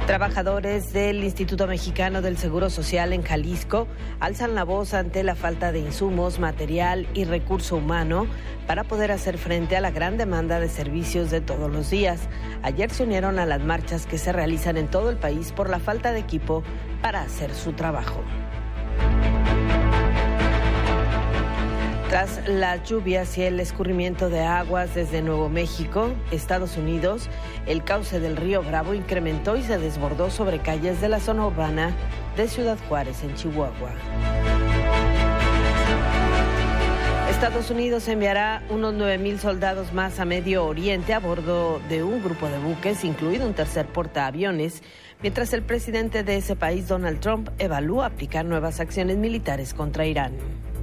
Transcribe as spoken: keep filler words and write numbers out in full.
Trabajadores del Instituto Mexicano del Seguro Social en Jalisco alzan la voz ante la falta de insumos, material y recurso humano para poder hacer frente a la gran demanda de servicios de todos los días. Ayer se unieron a las marchas que se realizan en todo el país por la falta de equipo para hacer su trabajo. Tras las lluvias y el escurrimiento de aguas desde Nuevo México, Estados Unidos, el cauce del río Bravo incrementó y se desbordó sobre calles de la zona urbana de Ciudad Juárez, en Chihuahua. Estados Unidos enviará unos nueve mil soldados más a Medio Oriente a bordo de un grupo de buques, incluido un tercer portaaviones, mientras el presidente de ese país, Donald Trump, evalúa aplicar nuevas acciones militares contra Irán.